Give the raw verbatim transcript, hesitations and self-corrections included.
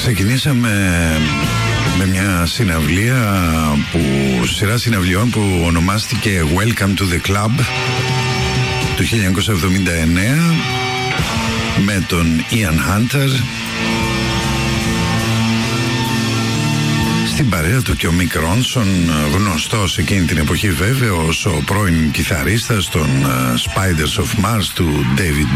Ξεκινήσαμε με μια συναυλία που, σειρά συναυλιών που ονομάστηκε Welcome to the Club του χίλια εννιακόσια εβδομήντα εννέα με τον Ian Hunter στην παρέα του και ο Mick Ronson, γνωστός εκείνη την εποχή βέβαια ως ο πρώην κιθαρίστας των Spiders of Mars του David